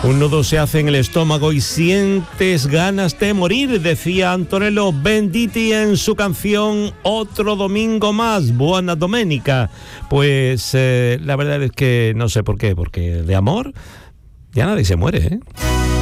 Un nudo se hace en el estómago y sientes ganas de morir, decía Antonello Venditti en su canción Otro domingo más, Buona Domenica. Pues la verdad es que no sé por qué, porque de amor ya nadie se muere, ¿eh?